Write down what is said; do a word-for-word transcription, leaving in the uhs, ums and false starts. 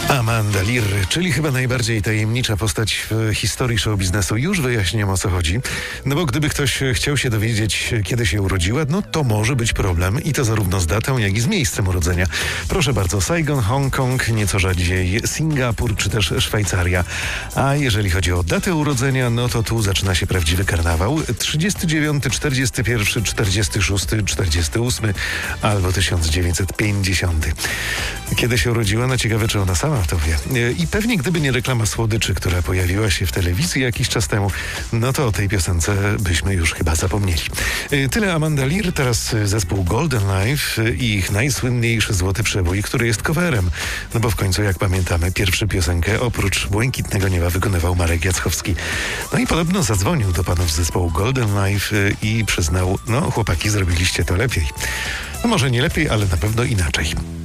Amanda Lear, czyli chyba najbardziej tajemnicza postać w historii show biznesu. Już wyjaśniam, o co chodzi. No bo gdyby ktoś chciał się dowiedzieć, kiedy się urodziła, no to może być problem. I to zarówno z datą, jak i z miejscem urodzenia. Proszę bardzo, Saigon, Hongkong, nieco rzadziej Singapur, czy też Szwajcaria. A jeżeli chodzi o datę urodzenia, no to tu zaczyna się prawdziwy karnawał. trzydziesty dziewiąty, czterdziesty pierwszy, czterdziesty szósty, czterdziesty ósmy albo tysiąc dziewięćset pięćdziesiąty. Kiedy się urodziła? No ciekawe, czy ona sama to wie. I pewnie gdyby nie reklama słodyczy, która pojawiła się w telewizji jakiś czas temu, no to o tej piosence byśmy już chyba zapomnieli. Tyle Amanda Lear, teraz zespół Golden Life i ich najsłynniejszy złoty przebój, który jest coverem. No bo w końcu, jak pamiętamy, pierwszą piosenkę oprócz Błękitnego Nieba wykonywał Marek Jackowski. No i podobno zadzwonił do panów z zespołu Golden Life i przyznał, no chłopaki, zrobiliście to lepiej. No może nie lepiej, ale na pewno inaczej.